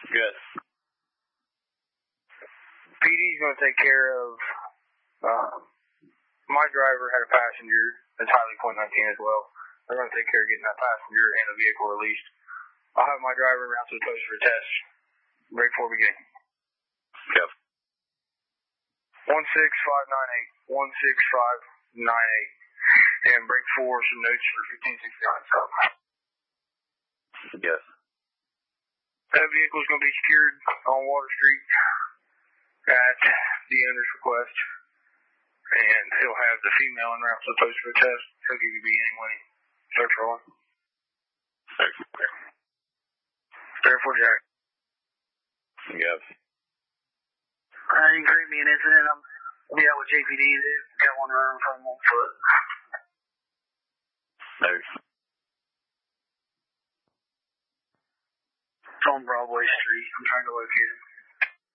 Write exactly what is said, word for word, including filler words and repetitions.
Good. P D's going to take care of, uh, my driver had a passenger that's highly point nineteen as well. They're going to take care of getting that passenger and the vehicle released. I'll have my driver route to the post for a test. Break four begin. Yep. one six five nine eight. one six five nine eight. And break four, some notes for fifteen sixty-nine. So. Yes. That vehicle is going to be secured on Water Street at the owner's request. And he'll have the female en route to the post for a test. He'll give you beginning when he starts rolling. Thanks. Therefore, Jack. Yep. Uh, you can create me an incident. I'm, I'll be out with J P D. They've got one running from him on foot. Thanks. It's on Broadway Street. I'm trying to locate it.